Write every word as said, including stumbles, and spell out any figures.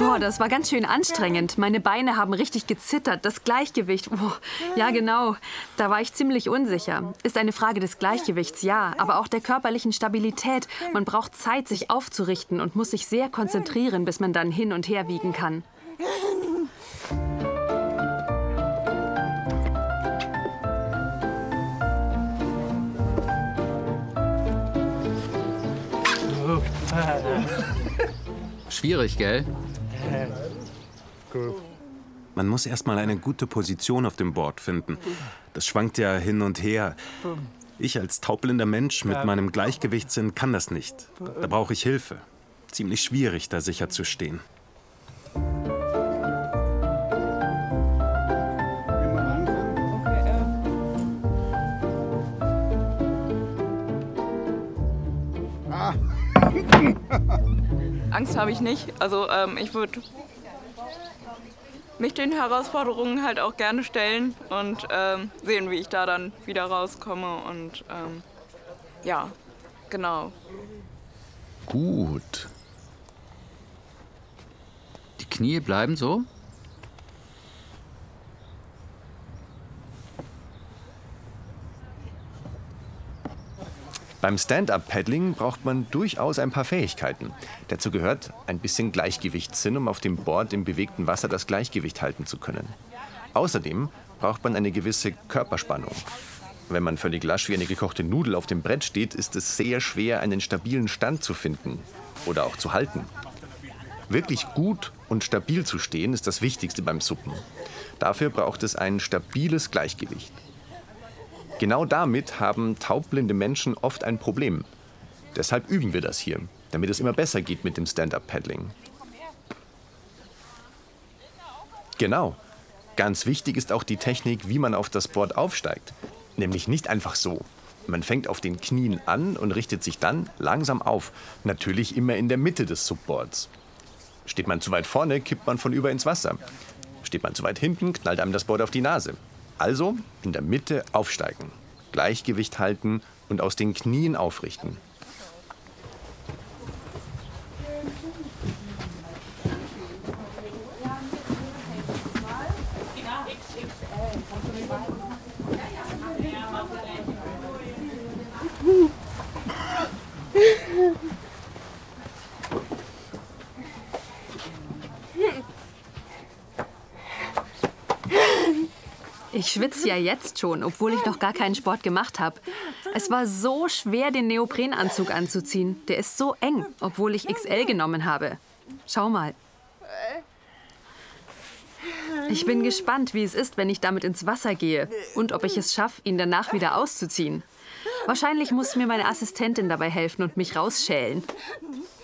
Boah, das war ganz schön anstrengend. Meine Beine haben richtig gezittert. Das Gleichgewicht, boah, ja genau. Da war ich ziemlich unsicher. Ist eine Frage des Gleichgewichts, ja, aber auch der körperlichen Stabilität. Man braucht Zeit, sich aufzurichten und muss sich sehr konzentrieren, bis man dann hin und her wiegen kann. Schwierig, gell? Man muss erst mal eine gute Position auf dem Board finden. Das schwankt ja hin und her. Ich als taubblinder Mensch mit meinem Gleichgewichtssinn kann das nicht. Da brauche ich Hilfe. Ziemlich schwierig, da sicher zu stehen. Angst habe ich nicht. Also ähm, ich würde mich den Herausforderungen halt auch gerne stellen und ähm, sehen, wie ich da dann wieder rauskomme. Und ähm, ja, genau. Gut. Die Knie bleiben so? Beim Stand-Up-Paddling braucht man durchaus ein paar Fähigkeiten. Dazu gehört ein bisschen Gleichgewichtssinn, um auf dem Board im bewegten Wasser das Gleichgewicht halten zu können. Außerdem braucht man eine gewisse Körperspannung. Wenn man völlig lasch wie eine gekochte Nudel auf dem Brett steht, ist es sehr schwer, einen stabilen Stand zu finden oder auch zu halten. Wirklich gut und stabil zu stehen, ist das Wichtigste beim Suppen. Dafür braucht es ein stabiles Gleichgewicht. Genau damit haben taubblinde Menschen oft ein Problem. Deshalb üben wir das hier, damit es immer besser geht mit dem Stand-Up-Paddling. Genau. Ganz wichtig ist auch die Technik, wie man auf das Board aufsteigt. Nämlich nicht einfach so. Man fängt auf den Knien an und richtet sich dann langsam auf. Natürlich immer in der Mitte des Subboards. Steht man zu weit vorne, kippt man von über ins Wasser. Steht man zu weit hinten, knallt einem das Board auf die Nase. Also in der Mitte aufsteigen, Gleichgewicht halten und aus den Knien aufrichten. Ich schwitze ja jetzt schon, obwohl ich noch gar keinen Sport gemacht habe. Es war so schwer, den Neoprenanzug anzuziehen. Der ist so eng, obwohl ich X L genommen habe. Schau mal. Ich bin gespannt, wie es ist, wenn ich damit ins Wasser gehe und ob ich es schaffe, ihn danach wieder auszuziehen. Wahrscheinlich muss mir meine Assistentin dabei helfen und mich rausschälen.